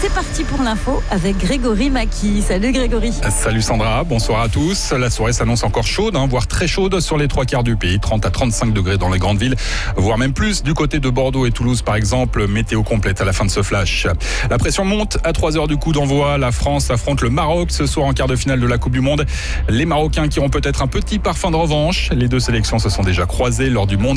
c'est parti pour l'info avec Grégory Maki. Salut Grégory. Salut Sandra, bonsoir à tous. La soirée s'annonce encore chaude, voire très chaude sur les 3/4 du pays. 30 à 35 degrés dans les grandes villes, voire même plus du côté de Bordeaux et Toulouse par exemple. Météo complète à la fin de ce flash. La pression monte à 3h du coup d'envoi. La France affronte le Maroc ce soir en quart de finale de la Coupe du Monde. Les Marocains qui auront peut-être un petit parfum de revanche. Les deux sélections se sont déjà croisées lors du Mondial